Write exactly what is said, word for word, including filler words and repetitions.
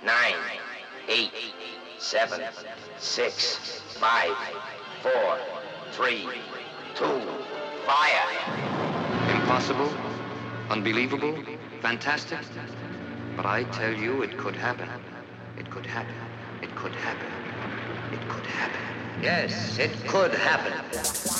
nine, eight, seven, six, five, four, three, two, fire. Impossible, unbelievable, fantastic. But I tell you, it could happen. It could happen. It could happen. It could happen. Yes, it could happen.